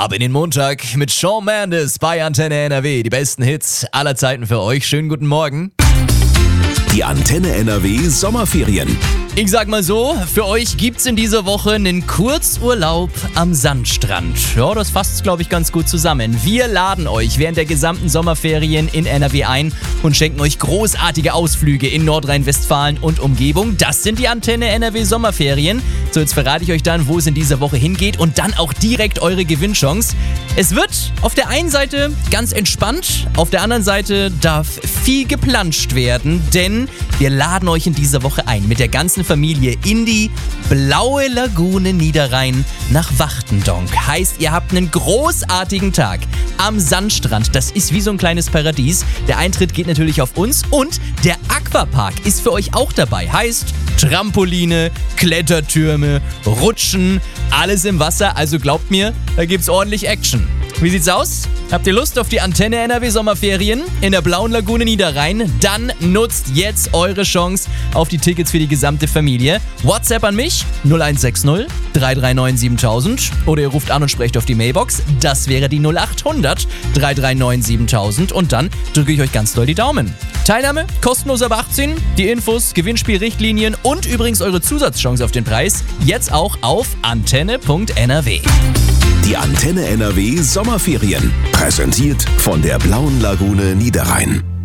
Ab in den Montag mit Shawn Mendes bei Antenne NRW. Die besten Hits aller Zeiten für euch. Schönen guten Morgen. Die Antenne NRW Sommerferien. Ich sag mal so, für euch gibt's in dieser Woche einen Kurzurlaub am Sandstrand. Ja, das fasst, glaube ich, ganz gut zusammen. Wir laden euch während der gesamten Sommerferien in NRW ein und schenken euch großartige Ausflüge in Nordrhein-Westfalen und Umgebung. Das sind die Antenne NRW Sommerferien. So, jetzt verrate ich euch dann, wo es in dieser Woche hingeht und dann auch direkt eure Gewinnchance. Es wird auf der einen Seite ganz entspannt, auf der anderen Seite darf viel geplanscht werden, denn wir laden euch in dieser Woche ein mit der ganzen Familie in die blaue Lagune Niederrhein nach Wachtendonk. Heißt, ihr habt einen großartigen Tag am Sandstrand. Das ist wie so ein kleines Paradies. Der Eintritt geht natürlich auf uns und der Aquapark ist für euch auch dabei. Heißt, Trampoline, Klettertürme, Rutschen, alles im Wasser. Also glaubt mir, da gibt's ordentlich Action. Wie sieht's aus? Habt ihr Lust auf die Antenne NRW Sommerferien in der blauen Lagune Niederrhein? Dann nutzt jetzt eure Chance auf die Tickets für die gesamte Familie. WhatsApp an mich 0160 339 7000 oder ihr ruft an und sprecht auf die Mailbox. Das wäre die 0800 339 7000 und dann drücke ich euch ganz doll die Daumen. Teilnahme kostenlos ab 18, die Infos, Gewinnspielrichtlinien und übrigens eure Zusatzchance auf den Preis jetzt auch auf antenne.nrw. Die Antenne NRW Sommerferien. Präsentiert von der blauen Lagune Niederrhein.